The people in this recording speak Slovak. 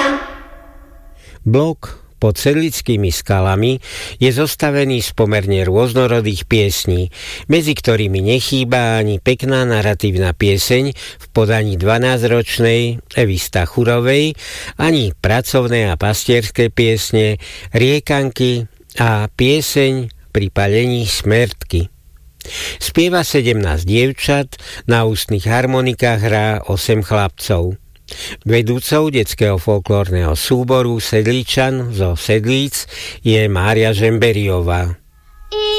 Blok pod Sedlickými skalami je zostavený z pomerne rôznorodých piesní, medzi ktorými nechýba ani pekná naratívna pieseň v podaní 12-ročnej Evy Stachurovej, ani pracovné a pastierské piesne, riekanky a pieseň Pri palení smrtky. Spieva 17 dievčat, na ústnych harmonikách hrá 8 chlapcov. Vedúcou detského folklórneho súboru Sedličan zo Sedlíc je Mária Žemberiová.